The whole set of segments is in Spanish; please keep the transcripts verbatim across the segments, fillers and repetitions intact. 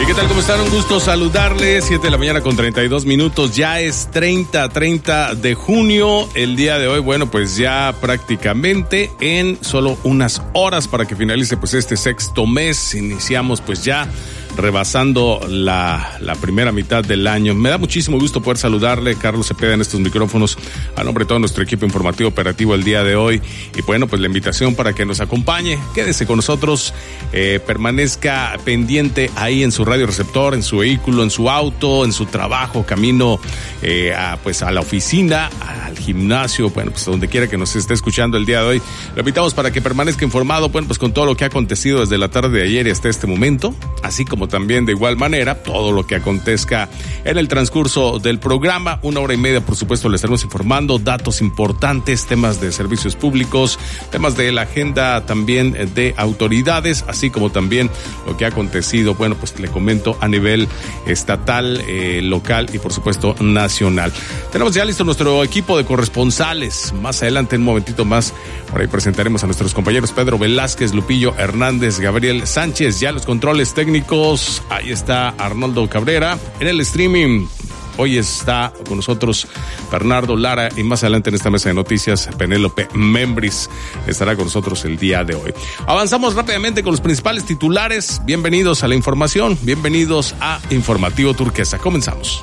¿Qué tal? ¿Cómo están? Un gusto saludarles. siete de la mañana con treinta y dos minutos. Ya es treinta de junio. El día de hoy, bueno, pues ya prácticamente en solo unas horas para que finalice pues este sexto mes. Iniciamos pues ya rebasando la, la primera mitad del año. Me da muchísimo gusto poder saludarle, Carlos Cepeda, en estos micrófonos, a nombre de todo nuestro equipo informativo operativo el día de hoy. Y bueno, pues la invitación para que nos acompañe, quédese con nosotros, eh, permanezca pendiente ahí en su radio receptor, en su vehículo, en su auto, en su trabajo, camino eh, a, pues a la oficina, al gimnasio, bueno, pues donde quiera que nos esté escuchando el día de hoy. Lo invitamos para que permanezca informado, bueno, pues con todo lo que ha acontecido desde la tarde de ayer y hasta este momento, así como también de igual manera todo lo que acontezca en el transcurso del programa. Una hora y media, por supuesto, le estaremos informando datos importantes, temas de servicios públicos, temas de la agenda también de autoridades, así como también lo que ha acontecido, bueno, pues le comento a nivel estatal, eh, local y por supuesto nacional. Tenemos ya listo nuestro equipo de corresponsales. Más adelante, en un momentito más, por ahí presentaremos a nuestros compañeros Pedro Velázquez, Lupillo Hernández, Gabriel Sánchez, ya los controles técnicos. Ahí está Arnoldo Cabrera. En el streaming hoy está con nosotros Bernardo Lara y más adelante en esta mesa de noticias Penélope Membris estará con nosotros el día de hoy. Avanzamos rápidamente con los principales titulares. Bienvenidos a la información, bienvenidos a Informativo Turquesa. Comenzamos.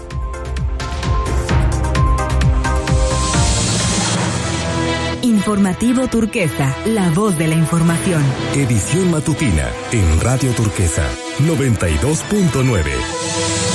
Informativo Turquesa, la voz de la información. Edición matutina en Radio Turquesa noventa y dos punto nueve.